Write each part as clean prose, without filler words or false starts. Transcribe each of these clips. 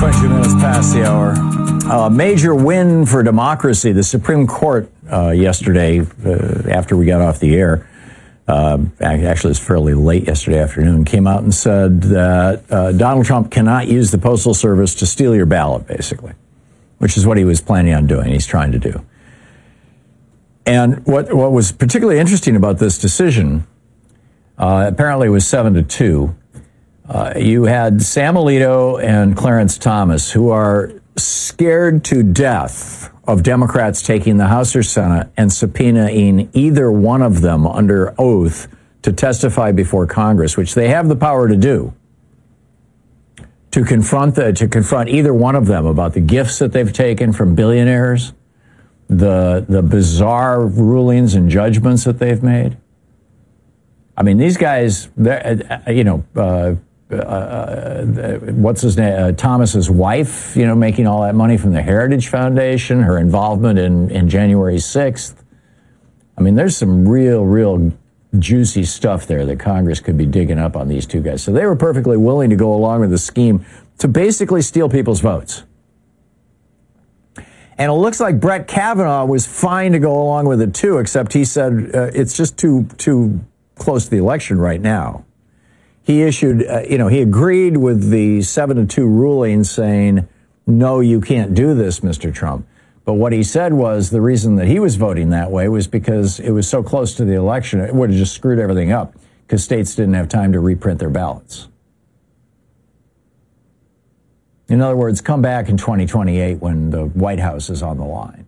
22 minutes past the hour. A major win for democracy. The Supreme Court yesterday, after we got off the air, actually it's fairly late yesterday afternoon, came out and said that Donald Trump cannot use the Postal Service to steal your ballot, basically, which is what he was planning on doing. He's trying to do. And what was particularly interesting about this decision, apparently it was 7-2. You had Sam Alito and Clarence Thomas, who are scared to death of Democrats taking the House or Senate and subpoenaing either one of them under oath to testify before Congress, which they have the power to do, to confront either one of them about the gifts that they've taken from billionaires, the bizarre rulings and judgments that they've made. I mean, these guys, what's his name? Thomas's wife, making all that money from the Heritage Foundation, her involvement in January 6th. I mean, there's some real juicy stuff there that Congress could be digging up on these two guys. So they were perfectly willing to go along with the scheme to basically steal people's votes. And it looks like Brett Kavanaugh was fine to go along with it too, except he said it's just too close to the election right now. He issued, he agreed with the 7-2 ruling saying, no, you can't do this, Mr. Trump. But what he said was the reason that he was voting that way was because it was so close to the election, it would have just screwed everything up because states didn't have time to reprint their ballots. In other words, come back in 2028 when the White House is on the line.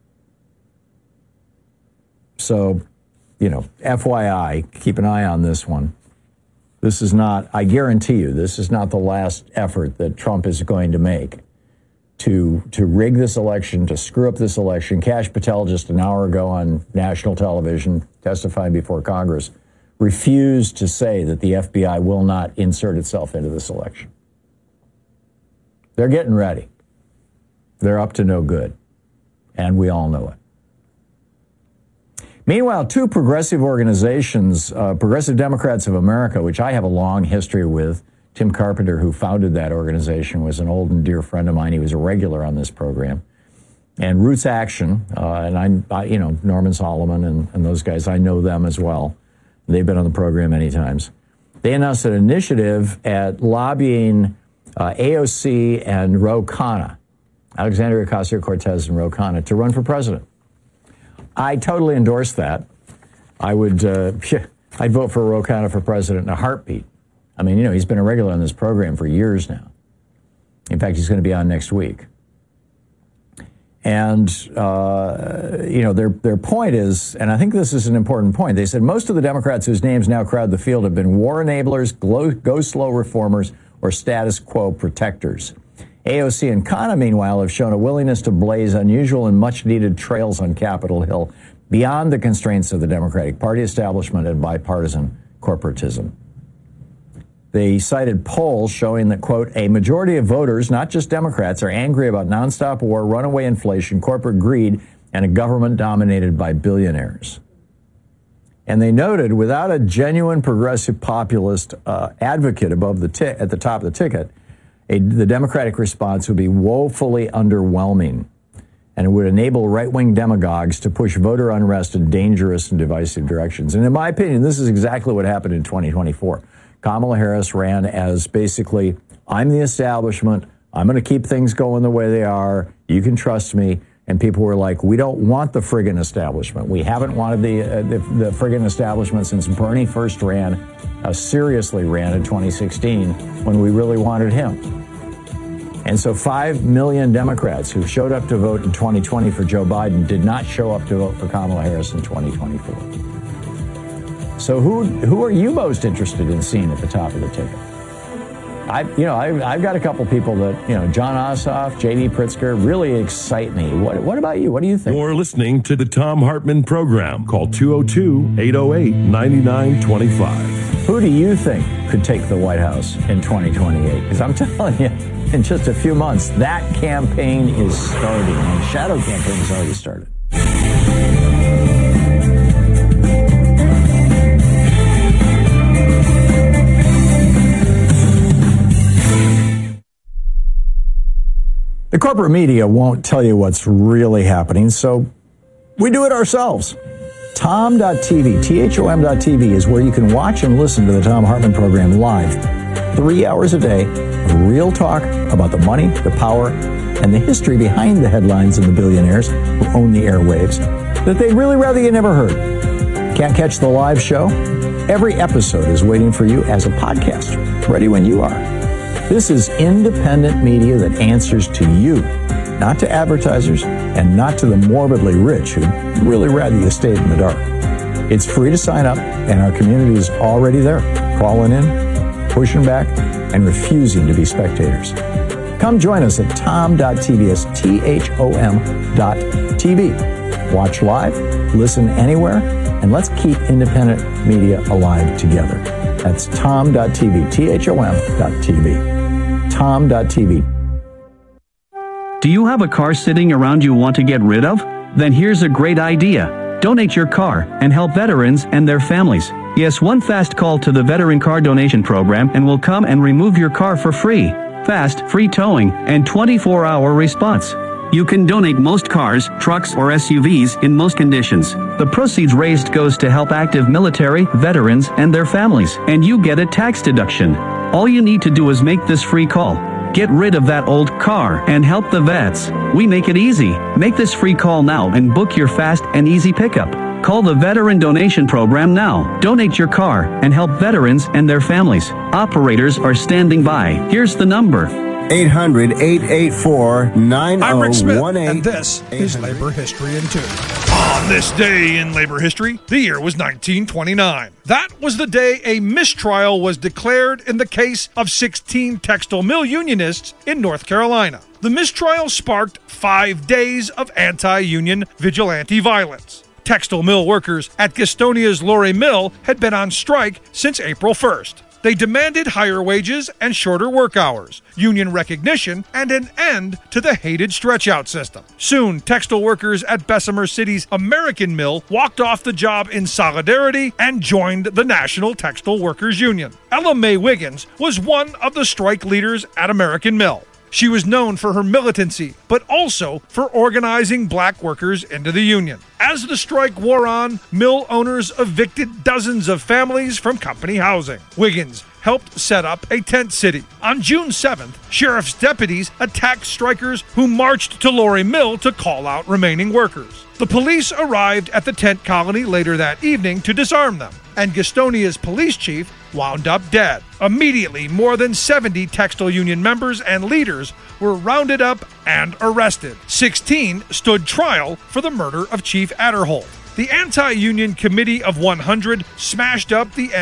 So, FYI, keep an eye on this one. This is not, I guarantee you, this is not the last effort that Trump is going to make to rig this election, to screw up this election. Kash Patel just an hour ago on national television testifying before Congress refused to say that the FBI will not insert itself into this election. They're getting ready. They're up to no good. And we all know it. Meanwhile, two progressive organizations, Progressive Democrats of America, which I have a long history with, Tim Carpenter, who founded that organization, was an old and dear friend of mine. He was a regular on this program. And Roots Action, and Norman Solomon and those guys, I know them as well. They've been on the program many times. They announced an initiative at lobbying AOC and Ro Khanna, Alexandria Ocasio-Cortez and Ro Khanna, to run for president. I totally endorse that. I'd vote for Ro Khanna for president in a heartbeat. I mean, he's been a regular on this program for years now. In fact, he's going to be on next week. And, their point is, and I think this is an important point, they said most of the Democrats whose names now crowd the field have been war enablers, go-slow reformers, or status quo protectors. AOC and Khanna, meanwhile, have shown a willingness to blaze unusual and much-needed trails on Capitol Hill beyond the constraints of the Democratic Party establishment and bipartisan corporatism. They cited polls showing that, quote, a majority of voters, not just Democrats, are angry about nonstop war, runaway inflation, corporate greed, and a government dominated by billionaires. And they noted, without a genuine progressive populist advocate at the top of the ticket, the Democratic response would be woefully underwhelming, and it would enable right-wing demagogues to push voter unrest in dangerous and divisive directions. And in my opinion, this is exactly what happened in 2024. Kamala Harris ran as basically, I'm the establishment, I'm going to keep things going the way they are, you can trust me. And people were like, we don't want the friggin' establishment. We haven't wanted the friggin' establishment since Bernie first seriously ran in 2016 when we really wanted him. And so 5 million Democrats who showed up to vote in 2020 for Joe Biden did not show up to vote for Kamala Harris in 2024. So who are you most interested in seeing at the top of the ticket? I've got a couple people that, John Ossoff, J.D. Pritzker, really excite me. What about you? What do you think? You're listening to the Thom Hartmann Program. Call 202-808-9925. Who do you think could take the White House in 2028? Because I'm telling you, in just a few months, that campaign is starting. And shadow campaign has already started. The corporate media won't tell you what's really happening, so we do it ourselves. Tom.tv, THOM.tv is where you can watch and listen to the Thom Hartmann program live, 3 hours a day, of real talk about the money, the power, and the history behind the headlines and the billionaires who own the airwaves that they'd really rather you never heard. Can't catch the live show? Every episode is waiting for you as a podcast, ready when you are. This is independent media that answers to you, not to advertisers and not to the morbidly rich who really rather you stayed in the dark. It's free to sign up, and our community is already there, calling in, pushing back, and refusing to be spectators. Come join us at tom.tv, that's THOM.tv. Watch live, listen anywhere, and let's keep independent media alive together. That's tom.tv, THOM.tv. Tom.tv. Do you have a car sitting around you want to get rid of? Then here's a great idea. Donate your car and help veterans and their families. Yes, one fast call to the Veteran Car Donation Program and we'll come and remove your car for free. Fast, free towing, and 24-hour response. You can donate most cars, trucks, or SUVs in most conditions. The proceeds raised goes to help active military, veterans, and their families, and you get a tax deduction. All you need to do is make this free call. Get rid of that old car and help the vets. We make it easy. Make this free call now and book your fast and easy pickup. Call the Veteran Donation Program now. Donate your car and help veterans and their families. Operators are standing by. Here's the number. 800-884-9018. I'm Rick Smith, and this is Labor History in 2. On this day in labor history, the year was 1929. That was the day a mistrial was declared in the case of 16 textile mill unionists in North Carolina. The mistrial sparked 5 days of anti-union vigilante violence. Textile mill workers at Gastonia's Lorry Mill had been on strike since April 1st. They demanded higher wages and shorter work hours, union recognition, and an end to the hated stretch-out system. Soon, textile workers at Bessemer City's American Mill walked off the job in solidarity and joined the National Textile Workers Union. Ella Mae Wiggins was one of the strike leaders at American Mill. She was known for her militancy, but also for organizing black workers into the union. As the strike wore on, mill owners evicted dozens of families from company housing. Wiggins helped set up a tent city. On June 7th, sheriff's deputies attacked strikers who marched to Lorry Mill to call out remaining workers. The police arrived at the tent colony later that evening to disarm them, and Gastonia's police chief wound up dead. Immediately, more than 70 textile union members and leaders were rounded up and arrested. 16 stood trial for the murder of Chief Adderholt. The Anti-Union Committee of 100 smashed up the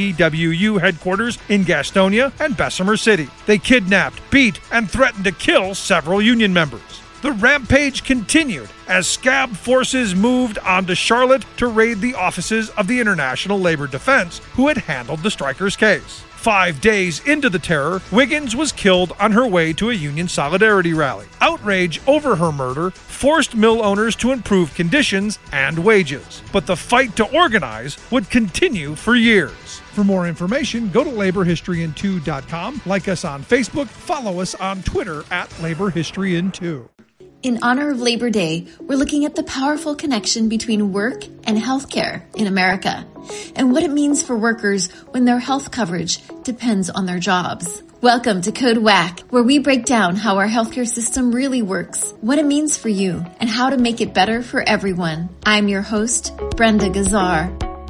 NTWU headquarters in Gastonia and Bessemer City. They kidnapped, beat, and threatened to kill several union members. The rampage continued as scab forces moved on to Charlotte to raid the offices of the International Labor Defense, who had handled the strikers' case. 5 days into the terror, Wiggins was killed on her way to a union solidarity rally. Outrage over her murder forced mill owners to improve conditions and wages, but the fight to organize would continue for years. For more information, go to laborhistoryin2.com, like us on Facebook, follow us on Twitter at laborhistoryin2. In honor of Labor Day, we're looking at the powerful connection between work and healthcare in America, and what it means for workers when their health coverage depends on their jobs. Welcome to Code WACK, where we break down how our healthcare system really works, what it means for you, and how to make it better for everyone. I'm your host, Brenda Gazzar.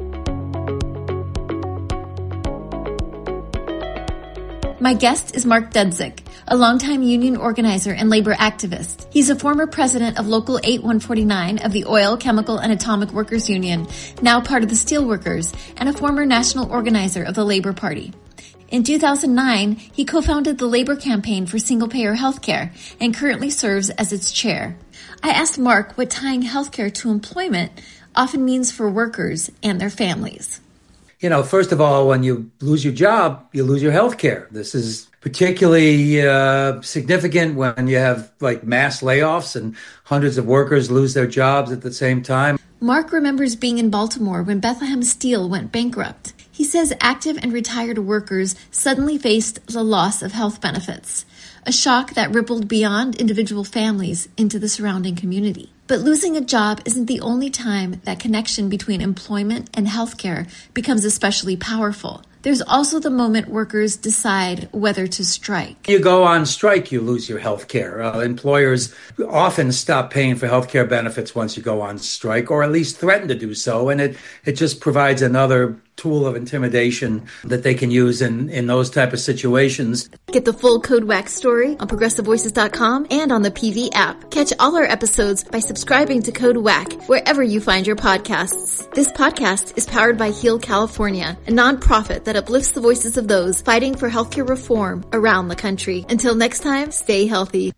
My guest is Mark Dudzik, a longtime union organizer and labor activist. He's a former president of Local 8149 of the Oil, Chemical, and Atomic Workers Union, now part of the Steelworkers, and a former national organizer of the Labor Party. In 2009, he co-founded the Labor Campaign for Single-Payer Healthcare and currently serves as its chair. I asked Mark what tying healthcare to employment often means for workers and their families. You know, first of all, when you lose your job, you lose your health care. This is particularly significant when you have like mass layoffs and hundreds of workers lose their jobs at the same time. Mark remembers being in Baltimore when Bethlehem Steel went bankrupt. He says active and retired workers suddenly faced the loss of health benefits. a shock that rippled beyond individual families into the surrounding community. But losing a job isn't the only time that connection between employment and healthcare becomes especially powerful. There's also the moment workers decide whether to strike. You go on strike, you lose your health care. Employers often stop paying for health care benefits once you go on strike, or at least threaten to do so. And it just provides another tool of intimidation that they can use in those type of situations. Get the full Code WAC story on ProgressiveVoices.com and on the PV app. Catch all our episodes by subscribing to Code WAC wherever you find your podcasts. This podcast is powered by Heal California, a nonprofit that uplifts the voices of those fighting for healthcare reform around the country. Until next time, stay healthy.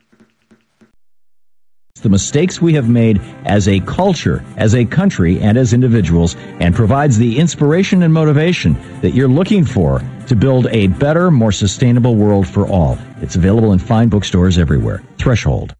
The mistakes we have made as a culture, as a country, and as individuals, and provides the inspiration and motivation that you're looking for to build a better, more sustainable world for all. It's available in fine bookstores everywhere. Threshold.